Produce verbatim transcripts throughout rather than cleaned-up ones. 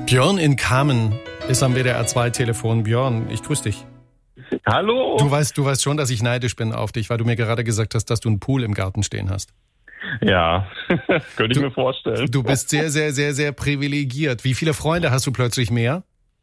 Björn in Kamen ist am W D R zwei Telefon. Björn, ich grüße dich. Hallo. Du weißt, du weißt schon, dass ich neidisch bin auf dich, weil du mir gerade gesagt hast, dass du einen Pool im Garten stehen hast. Ja, könnte ich du, mir vorstellen. Du bist sehr, sehr, sehr, sehr privilegiert. Wie viele Freunde hast du plötzlich mehr?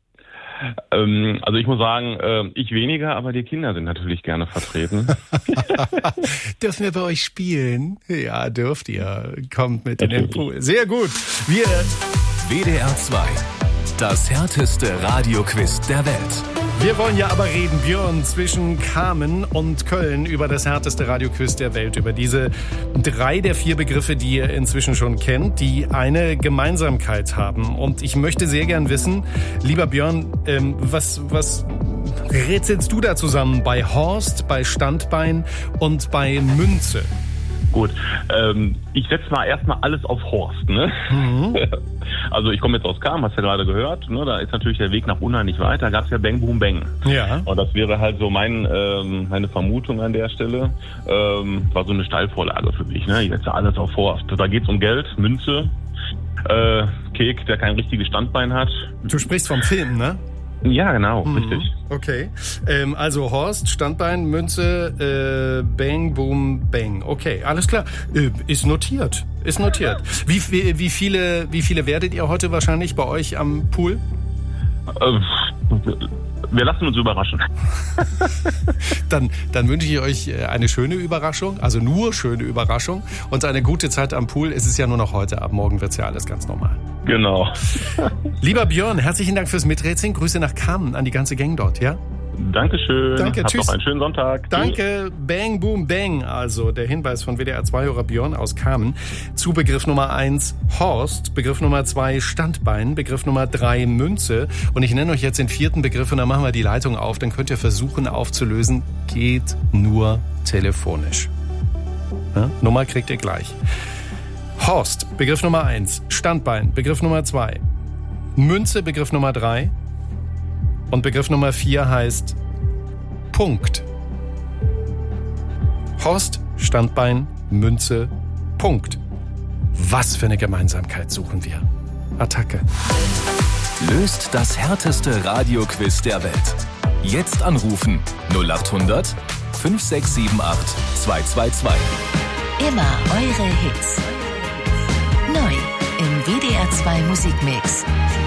Ähm, also ich muss sagen, äh, ich weniger, aber die Kinder sind natürlich gerne vertreten. Dürfen wir bei euch spielen? Ja, dürft ihr. Kommt mit in den Pool. Sehr gut. Wir W D R zwei. Das härteste Radioquiz der Welt. Wir wollen ja aber reden, Björn, zwischen Kamen und Köln über das härteste Radioquiz der Welt. Über diese drei der vier Begriffe, die ihr inzwischen schon kennt, die eine Gemeinsamkeit haben. Und ich möchte sehr gern wissen, lieber Björn, ähm, was, was rätselst du da zusammen bei Horst, bei Standbein und bei Münze? Gut, ähm, ich setze mal erstmal alles auf Horst, ne? Mhm. Also ich komme jetzt aus Kamen, hast du ja gerade gehört, ne? Da ist natürlich der Weg nach Unna nicht weit, da gab es ja Bang Boom Bang. Ja. Und das wäre halt so mein, ähm, meine Vermutung an der Stelle, ähm, war so eine Steilvorlage für mich, ne? Ich setze alles auf Horst. Da geht's um Geld, Münze, äh, Kek, der kein richtiges Standbein hat. Du sprichst vom Film, ne? Ja, genau, mhm. richtig. Okay, ähm, also Horst, Standbein, Münze, äh, Bang, Boom, Bang. Okay, alles klar. Äh, ist notiert, ist notiert. Wie, wie, wie, viele, wie viele werdet ihr heute wahrscheinlich bei euch am Pool? Äh, wir lassen uns überraschen. dann, dann wünsche ich euch eine schöne Überraschung, also nur schöne Überraschung und eine gute Zeit am Pool. Es ist ja nur noch heute, ab morgen wird's ja alles ganz normal. Genau. Lieber Björn, herzlichen Dank fürs Miträtseln. Grüße nach Kamen an die ganze Gang dort, ja? Dankeschön. Danke, Habt tschüss. noch einen schönen Sonntag. Danke, tschüss. Bang, Boom, Bang. Also der Hinweis von W D R zwei-Hörer Björn aus Kamen zu Begriff Nummer eins Horst, Begriff Nummer zwei Standbein, Begriff Nummer drei Münze. Und ich nenne euch jetzt den vierten Begriff und dann machen wir die Leitung auf. Dann könnt ihr versuchen aufzulösen. Geht nur telefonisch. Ja? Nummer kriegt ihr gleich. Horst, Begriff Nummer eins. Standbein, Begriff Nummer zwei. Münze, Begriff Nummer drei. Und Begriff Nummer vier heißt Punkt. Horst, Standbein, Münze, Punkt. Was für eine Gemeinsamkeit suchen wir? Attacke. Löst das härteste Radioquiz der Welt. Jetzt anrufen null acht hundert fünf sechs sieben acht zwei zwei zwei. Immer eure Hits. Neu im W D R zwei Musikmix.